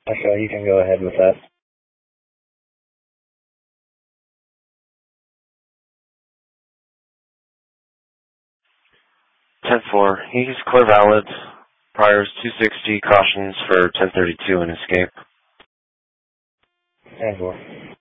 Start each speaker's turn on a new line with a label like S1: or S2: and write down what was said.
S1: Okay, you can go ahead with that.
S2: 10-4. He's clear valid. Priors 260, cautions for 1032 and escape.
S1: 10-4.